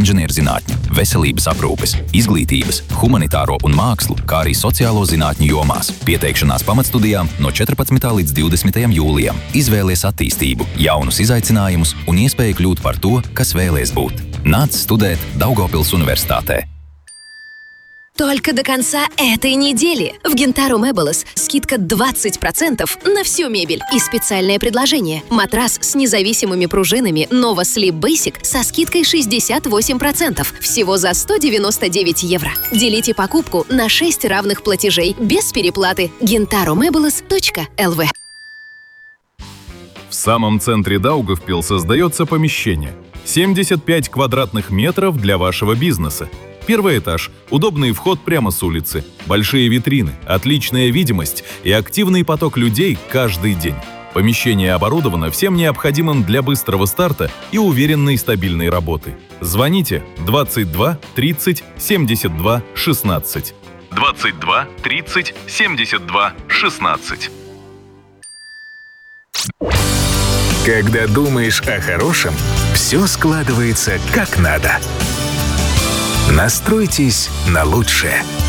inženierzinātņu, veselības aprūpes, izglītības, humanitāro un mākslu, kā arī sociālo zinātņu jomās. Pieteikšanās pamatstudijām no 14. līdz 20. jūlijam. Izvēlies attīstību, jaunus izaicinājumus un iespēju kļūt par to, kas vēlies būt. Nāc studēt Daugavpils Universitātē. Только до конца этой недели в Gintaro Meubles скидка 20% на всю мебель и специальное предложение. Матрас с независимыми пружинами Nova Sleep Basic со скидкой 68%, всего за 199 евро. Делите покупку на 6 равных платежей без переплаты. gintaromeubles.lv. В самом центре Даугавпилса создается помещение. 75 квадратных метров для вашего бизнеса. Первый этаж, удобный вход прямо с улицы, большие витрины, отличная видимость и активный поток людей каждый день. Помещение оборудовано всем необходимым для быстрого старта и уверенной стабильной работы. Звоните 22 30 72 16. 22 30 72 16. Когда думаешь о хорошем, все складывается как надо. Настройтесь на лучшее.